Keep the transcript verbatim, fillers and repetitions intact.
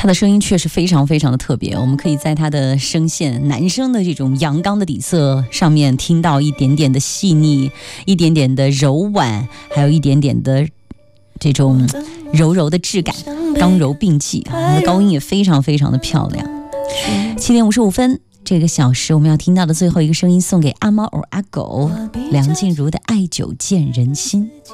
他的声音确实非常非常的特别，我们可以在他的声线男生的这种阳刚的底色上面听到一点点的细腻，一点点的柔婉，还有一点点的这种柔柔的质感，刚柔并济，他的高音也非常非常的漂亮。七点五十五分，这个小时我们要听到的最后一个声音送给阿猫or阿狗，梁静茹的《爱久见人心》。